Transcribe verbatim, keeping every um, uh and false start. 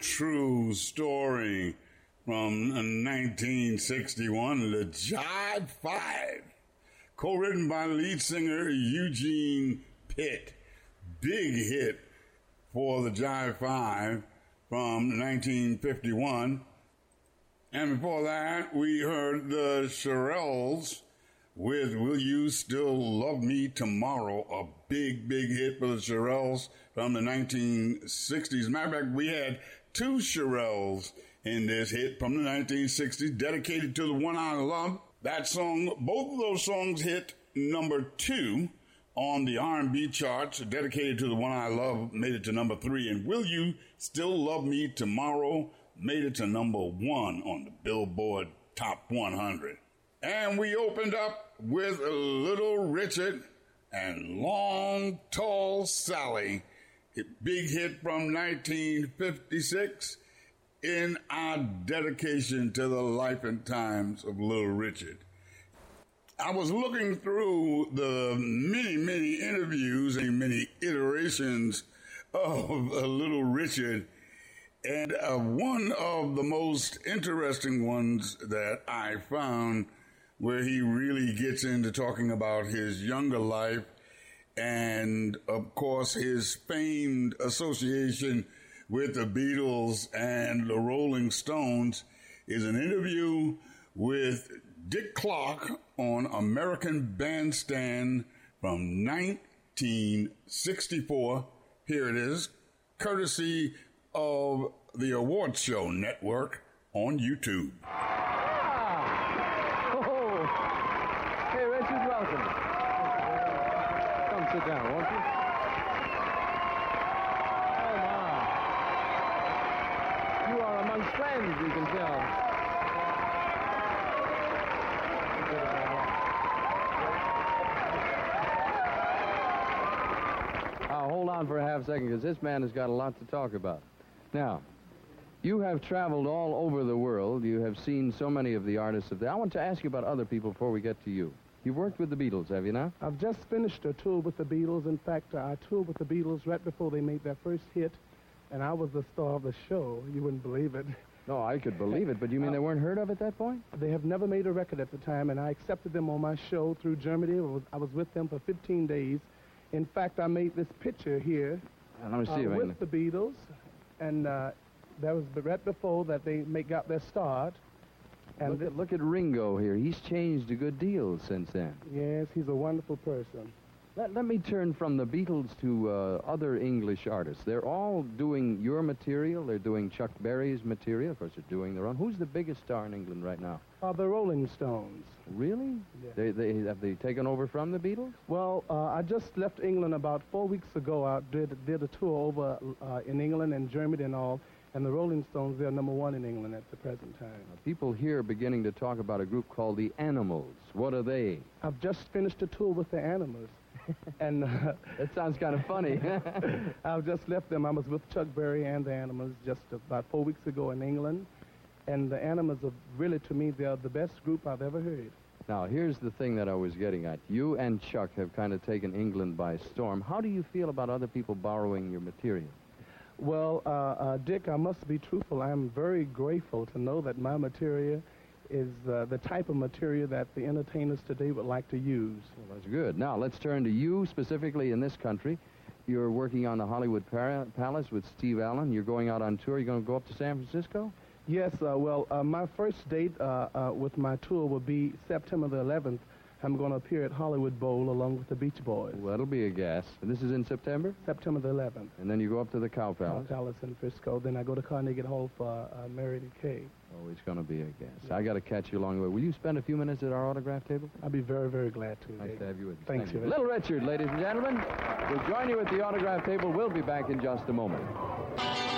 true story from nineteen sixty-one, the Jive Five, co-written by lead singer Eugene Pitt. Big hit for the Jive Five from nineteen fifty-one. And before that, we heard the Shirelles with Will You Still Love Me Tomorrow, a big, big hit for the Shirelles from the nineteen sixties. Matter of fact, we had two Shirelles in this hit from the nineteen sixties, dedicated to the one I love. That song, both of those songs hit number two on the R and B charts. Dedicated to the one I love made it to number three, and Will You Still Love Me Tomorrow made it to number one on the Billboard Top one hundred. And we opened up with Little Richard and Long Tall Sally, a big hit from nineteen fifty-six, in our dedication to the life and times of Little Richard. I was looking through the many, many interviews and many iterations of uh, Little Richard, and uh, one of the most interesting ones that I found, where he really gets into talking about his younger life and, of course, his famed association with the Beatles and the Rolling Stones, is an interview with Dick Clark on American Bandstand from nineteen sixty-four. Here it is, courtesy of the Award Show Network on YouTube. Welcome. Come sit down, won't you? Oh, my. You are amongst friends, you can tell. Now, hold on for a half second, because this man has got a lot to talk about. Now, you have traveled all over the world. You have seen so many of the artists of the... I want to ask you about other people before we get to you. You've worked with the Beatles, have you not? I've just finished a tour with the Beatles. In fact, I toured with the Beatles right before they made their first hit, and I was the star of the show. You wouldn't believe it. No, I could believe it, but you mean uh, they weren't heard of at that point? They have never made a record at the time, and I accepted them on my show through Germany. I was, I was with them for fifteen days. In fact, I made this picture here uh, let me see uh, if with the Beatles, and uh, that was right before that they make, got their start. And look at, look at Ringo here. He's changed a good deal since then. Yes, he's a wonderful person. Let, let me turn from the Beatles to uh, other English artists. They're all doing your material. They're doing Chuck Berry's material. Of course, they're doing their own. Who's the biggest star in England right now? Uh, the Rolling Stones. Really? Yeah. They, they, have they taken over from the Beatles? Well, uh, I just left England about four weeks ago. I did, did a tour over uh, in England and Germany and all. And the Rolling Stones, they're number one in England at the present time. Now, people here are beginning to talk about a group called the Animals. What are they? I've just finished a tour with the Animals. and uh, that sounds kind of funny. I've just left them. I was with Chuck Berry and the Animals just about four weeks ago in England. And the Animals are really, to me, they're the best group I've ever heard. Now, here's the thing that I was getting at. You and Chuck have kind of taken England by storm. How do you feel about other people borrowing your material? Well, uh, uh, Dick, I must be truthful. I'm very grateful to know that my material is uh, the type of material that the entertainers today would like to use. Well, that's good. Now, let's turn to you specifically in this country. You're working on the Hollywood Par- Palace with Steve Allen. You're going out on tour. You're going to go up to San Francisco? Yes, uh, well, uh, my first date uh, uh, with my tour will be September the eleventh. I'm going to appear at Hollywood Bowl along with the Beach Boys. Well, that'll be a gas. And this is in September? September the eleventh. And then you go up to the Cow Palace? Cow Palace in Frisco. Then I go to Carnegie Hall for uh, Mary Kay. Oh, it's going to be a gas. Yeah. I got to catch you along the way. Will you spend a few minutes at our autograph table? I'll be very, very glad to. Nice to have you with us. Thank, Thank you. you. Little Richard, ladies and gentlemen. We'll join you at the autograph table. We'll be back in just a moment.